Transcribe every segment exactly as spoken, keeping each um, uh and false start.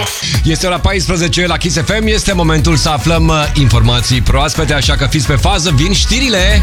Este ora paisprezece la Kiss F M, este momentul să aflăm informații proaspete, așa că fiți pe fază, vin știrile.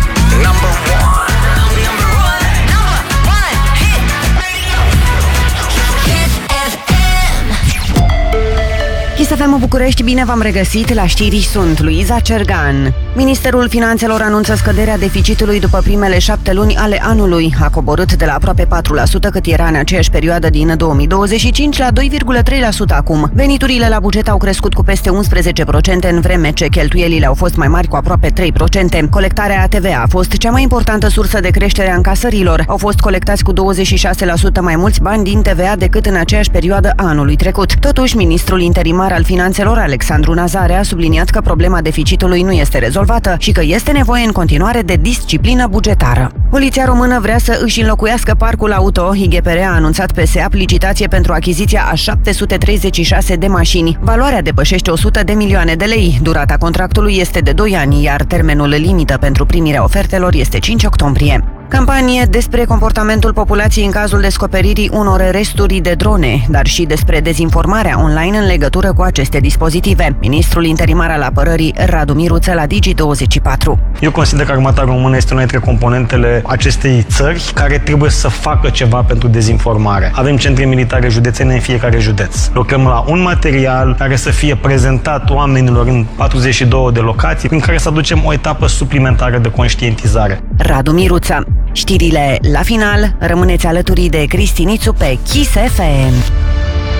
Kiss F M București, bine v-am regăsit, la știri sunt Luiza Cergan. Ministerul Finanțelor anunță scăderea deficitului după primele șapte luni ale anului. A coborât de la aproape patru la sută cât era în aceeași perioadă din două mii douăzeci și cinci la doi virgulă trei la sută acum. Veniturile la buget au crescut cu peste unsprezece la sută, în vreme ce cheltuielile au fost mai mari cu aproape trei la sută. Colectarea A T V a fost cea mai importantă sursă de creștere a încasărilor. Au fost colectați cu douăzeci și șase la sută mai mulți bani din T V A decât în aceeași perioadă a anului trecut. Totuși, ministrul interimar al Finanțelor, Alexandru Nazare, a subliniat că problema deficitului nu este rezolvată și că este nevoie în continuare de disciplină bugetară. Poliția română vrea să își înlocuiască parcul auto. I G P R a anunțat pe S E A P licitație pentru achiziția a șapte sute treizeci și șase de mașini. Valoarea depășește o sută de milioane de lei. Durata contractului este de doi ani, iar termenul limită pentru primirea ofertelor este cinci octombrie. Campanie despre comportamentul populației în cazul descoperirii unor resturi de drone, dar și despre dezinformarea online în legătură cu aceste dispozitive. Ministrul interimar al apărării, Radu Miruță, la Digi douăzeci și patru. Eu consider că armata română este una dintre componentele acestei țări care trebuie să facă ceva pentru dezinformare. Avem centre militare județene în fiecare județ. Lucrăm la un material care să fie prezentat oamenilor în patruzeci și două de locații, prin care să aducem o etapă suplimentară de conștientizare. Radu Miruță. Știrile la final, rămâneți alături de Cristi Nițu pe Kiss F M.